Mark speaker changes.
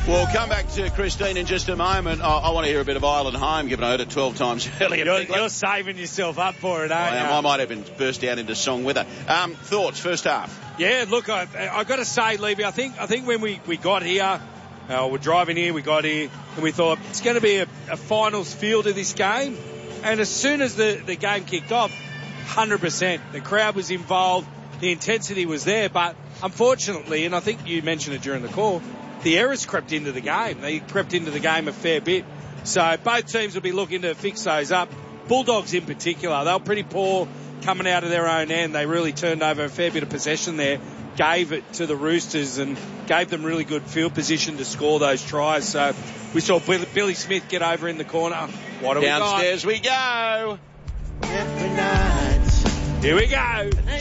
Speaker 1: We'll come back to Christine in just a moment. I want to hear a bit of Island Home, given I heard it 12 times earlier.
Speaker 2: You're saving yourself up for it, aren't you?
Speaker 1: I might even burst out into song with her. Thoughts, first half?
Speaker 2: Yeah, look, I got to say, Levy, I think when we got here, we're driving here, we got here, and we thought it's going to be a finals feel to this game. And as soon as the game kicked off, 100%. The crowd was involved, the intensity was there, but unfortunately, and I think you mentioned it during the call, the errors crept into the game. They crept into the game a fair bit. So both teams will be looking to fix those up. Bulldogs in particular, they were pretty poor coming out of their own end. They really turned over a fair bit of possession there, gave it to the Roosters and gave them really good field position to score those tries. So we saw Billy Smith get over in the corner. What do we got?
Speaker 1: Downstairs we go.
Speaker 3: Every night.
Speaker 2: Here we go.